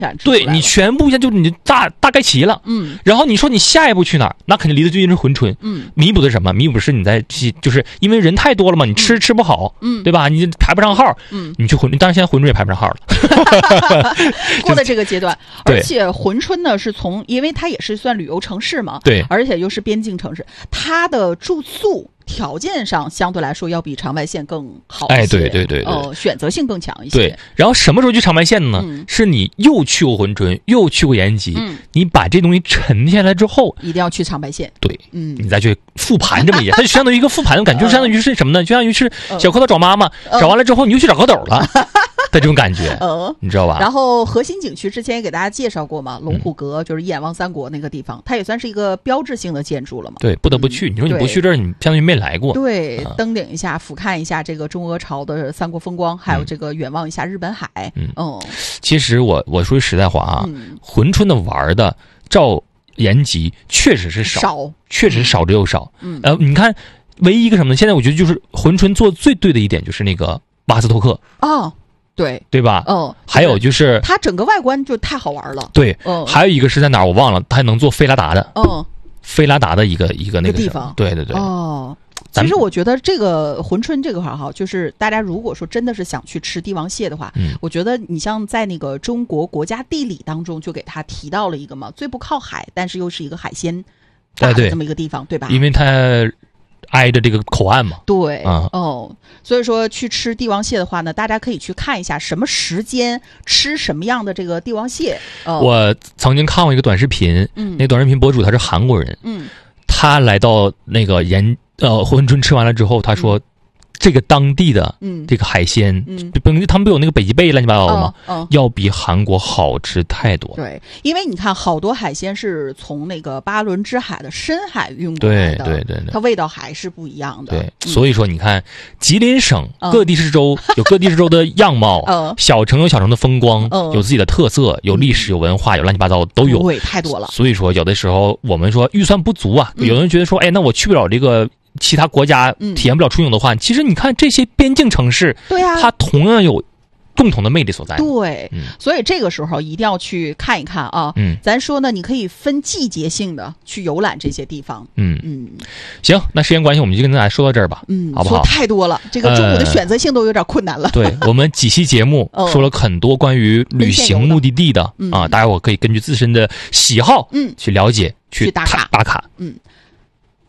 对，你全部一下就你大概齐了。然后你说你下一步去哪儿？那肯定离得最近是珲春。弥补的什么？弥补是你在就是因为人太多了嘛，你吃不好，对吧？你排不上号，你去珲春，当然现在珲春也排不上号了。 过了这个阶段，而且珲春呢是因为它也是算旅游城市嘛， 对， 而且又是边境城市，它的住宿条件上相对来说要比长白县更好一些， 对， 选择性更强一些。 对，然后什么时候去长白县呢？是你又去过珲春，又去过延吉，你把这东西沉下来之后， 一定要去长白县。 对，你再去复盘这么一下，它就相当于一个复盘的感觉，就相当于是什么呢？就相当于是小蝌蚪找妈妈，找完了之后你又去找蝌蚪了。的这种感觉，你知道吧？ 然后核心景区之前也给大家介绍过嘛，龙虎阁就是一眼望三国那个地方，它也算是一个标志性的建筑了嘛。 对，不得不去。你说你不去这儿，你相当于没来过。 对，登顶一下，俯瞰一下这个中俄朝的三国风光，还有这个远望一下日本海。 其实我说句实在话啊，珲春的玩的照延吉确实是少，确实少之又少。你看，唯一一个什么呢？现在我觉得就是珲春做最对的一点就是那个巴斯托克。对吧？还有就是它整个外观就太好玩了。 对，还有一个是在哪儿我忘了，它还能做菲拉达的。菲拉达的一个那个地方。 对。 其实我觉得这个珲春这个哈，就是大家如果说真的是想去吃帝王蟹的话，我觉得你像在那个中国国家地理当中就给它提到了一个嘛，最不靠海，但是又是一个海鲜大的这么一个地方，对吧？ 因为它挨着这个口岸嘛。 对，所以说去吃帝王蟹的话呢，大家可以去看一下什么时间吃什么样的这个帝王蟹。 我曾经看过一个短视频，那短视频博主他是韩国人，他来到那个珲春吃完了之后，他说这个当地的这个海鲜，他们不有那个北极贝乱七八糟的吗？要比韩国好吃太多。 对，因为你看好多海鲜是从那个巴伦支海的深海运过来的， 对， 它味道还是不一样的。 对，所以说你看，吉林省各地市州有各地市州的样貌，小城有小城的风光，有自己的特色，有历史，有文化，有乱七八糟都有， 对，太多了。 所以说有的时候我们说预算不足啊，有人觉得说，哎，那我去不了这个其他国家体验不了春游的话，其实你看这些边境城市， 对啊， 它同样有共同的魅力所在。 对，所以这个时候一定要去看一看啊。咱说呢，你可以分季节性的去游览这些地方。行， 那时间关系，我们就跟大家说到这儿吧。好不好？ 说太多了，这个中午的选择性都有点困难了。 对，我们几期节目说了很多关于旅行目的地的大家我可以根据自身的喜好去了解，去打卡。